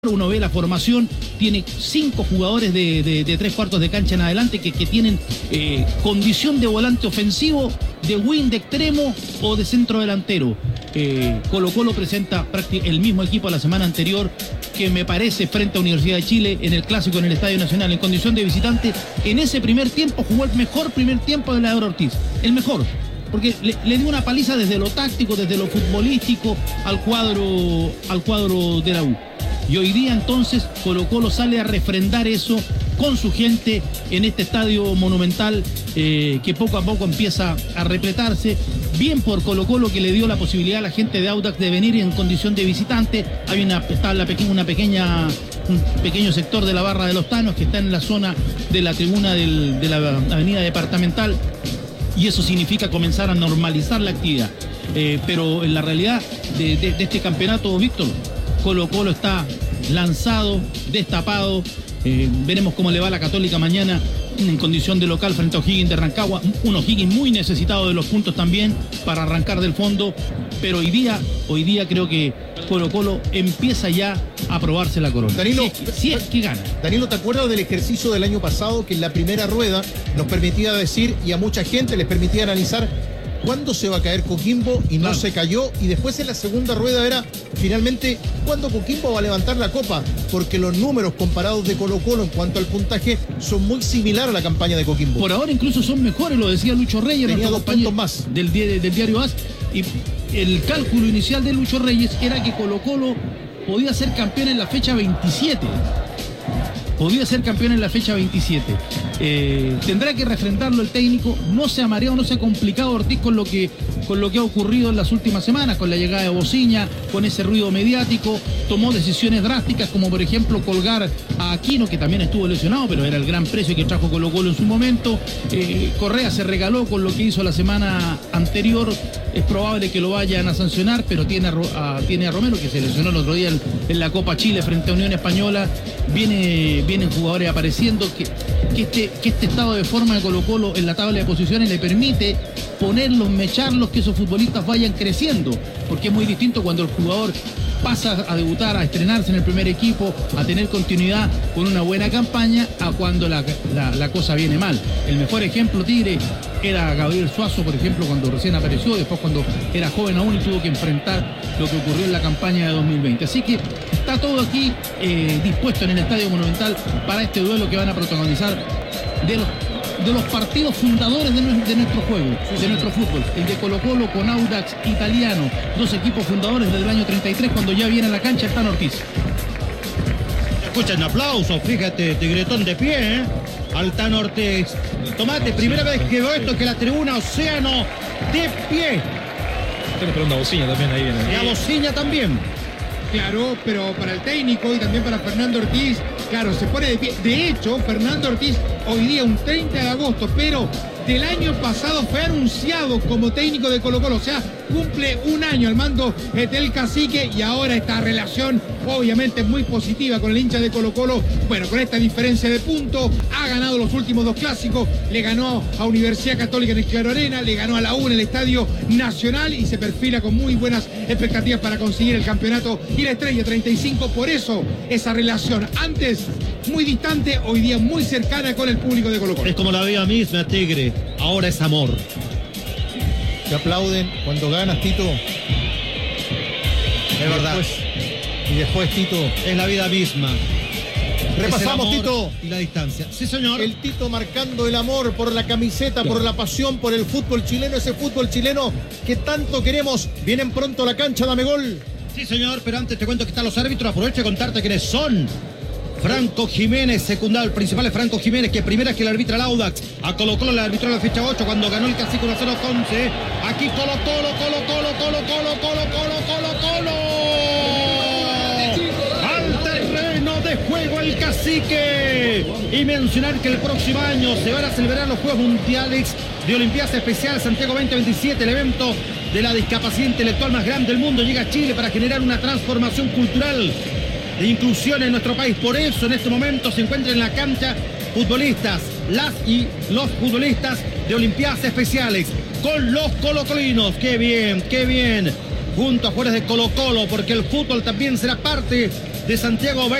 Uno ve la formación, tiene 5 jugadores de 3/4 de cancha en adelante que tienen condición de volante ofensivo, de wing, de extremo o de centro delantero. Colo-Colo presenta el mismo equipo a la semana anterior, que me parece frente a Universidad de Chile en el clásico en el Estadio Nacional en condición de visitante. En ese primer tiempo jugó el mejor primer tiempo de la Lauro Ortiz, el mejor, porque le dio una paliza desde lo táctico, desde lo futbolístico al cuadro de la U. Y hoy día entonces Colo-Colo sale a refrendar eso con su gente en este estadio monumental que poco a poco empieza a repletarse. Bien por Colo-Colo, que le dio la posibilidad a la gente de Audax de venir en condición de visitante. Está un pequeño sector de la barra de los Tanos que está en la zona de la tribuna de la avenida departamental, y eso significa comenzar a normalizar la actividad. Pero en la realidad de este campeonato, Víctor, Colo-Colo está lanzado, destapado. Veremos cómo le va a la Católica mañana en condición de local frente a O'Higgins de Rancagua. Un O'Higgins muy necesitado de los puntos también para arrancar del fondo. Pero hoy día creo que Colo-Colo empieza ya a probarse la corona. Danilo, si es que gana. Danilo, ¿te acuerdas del ejercicio del año pasado que en la primera rueda nos permitía decir, y a mucha gente les permitía analizar, cuándo se va a caer Coquimbo? Y no se cayó. Y después en la segunda rueda era finalmente cuándo Coquimbo va a levantar la copa, porque los números comparados de Colo-Colo en cuanto al puntaje son muy similares a la campaña de Coquimbo. Por ahora incluso son mejores, lo decía Lucho Reyes. Tenía 2 puntos más del diario AS. Y el cálculo inicial de Lucho Reyes era que Colo-Colo podía ser campeón en la fecha 27. Podía ser campeón en la fecha 27. Tendrá que refrendarlo el técnico. No se ha mareado, no se ha complicado Ortiz con lo que ha ocurrido en las últimas semanas, con la llegada de Bociña, con ese ruido mediático. Tomó decisiones drásticas, como por ejemplo colgar a Aquino, que también estuvo lesionado, pero era el gran precio que trajo Colo-Colo en su momento. Correa se regaló con lo que hizo la semana anterior. Es probable que lo vayan a sancionar, pero tiene a Romero, que se lesionó el otro día en la Copa Chile frente a Unión Española. Vienen jugadores apareciendo que este estado de forma de Colo-Colo en la tabla de posiciones le permite ponerlos, mecharlos, que esos futbolistas vayan creciendo, porque es muy distinto cuando el jugador pasa a debutar, a estrenarse en el primer equipo, a tener continuidad con una buena campaña, a cuando la cosa viene mal. El mejor ejemplo, Tigre, era Gabriel Suazo, por ejemplo, cuando recién apareció, después cuando era joven aún y tuvo que enfrentar lo que ocurrió en la campaña de 2020. Así que está todo aquí dispuesto en el Estadio Monumental para este duelo que van a protagonizar de los partidos fundadores de nuestro juego, de nuestro fútbol. El de Colo-Colo con Audax Italiano, 2 equipos fundadores del año 33, cuando ya viene a la cancha el Tano Ortiz. Escuchen aplausos, fíjate, Tigretón de pie, al Tano Ortiz. Tomate, primera vez que veo esto, que la tribuna Océano de pie. Tengo pero una Bociña también ahí viene. Y a Bociña también. Claro, pero para el técnico y también para Fernando Ortiz, claro, se pone de pie. De hecho, Fernando Ortiz hoy día, un 30 de agosto, pero del año pasado fue anunciado como técnico de Colo-Colo, o sea, cumple un año al mando del cacique, y ahora esta relación obviamente muy positiva con el hincha de Colo-Colo. Bueno, con esta diferencia de puntos, ha ganado los últimos 2 clásicos, le ganó a Universidad Católica en el Claro Arena, le ganó a la U en el Estadio Nacional, y se perfila con muy buenas expectativas para conseguir el campeonato y la estrella 35. Por eso esa relación, antes muy distante, hoy día muy cercana con el público de Colo-Colo. Es como la vida misma, Tigre, ahora es amor. Te aplauden cuando ganas, Tito. Es verdad. Y después, Tito, es la vida misma. Repasamos, Tito. Y la distancia. Sí, señor. El Tito marcando el amor por la camiseta, por la pasión, por el fútbol chileno, ese fútbol chileno que tanto queremos. Vienen pronto a la cancha, dame gol. Sí, señor, pero antes te cuento que están los árbitros. Aprovecho de contarte quiénes son. Franco Jiménez, secundario, el principal es Franco Jiménez, que primera es que le arbitra el Audax. A Colo-Colo le arbitró en la fecha 8 cuando ganó el Cacique 1-0 Conce. Aquí Colo-Colo. Al terreno de juego el Cacique. Y mencionar que el próximo año se van a celebrar los Juegos Mundiales de Olimpiadas Especiales Santiago 2027, el evento de la discapacidad intelectual más grande del mundo. Llega a Chile para generar una transformación cultural de inclusión en nuestro país. Por eso en este momento se encuentran en la cancha futbolistas, las y los futbolistas de Olimpiadas Especiales con los colocolinos. ¡Qué bien! ¡Qué bien! Junto a jugadores de Colo-Colo, porque el fútbol también será parte de Santiago